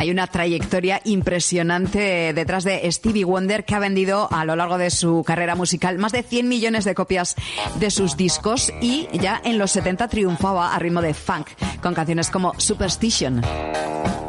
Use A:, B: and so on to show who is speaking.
A: Hay una trayectoria impresionante detrás de Stevie Wonder, que ha vendido a lo largo de su carrera musical más de 100 millones de copias de sus discos, y ya en los 70 triunfaba a ritmo de funk con canciones como Superstition.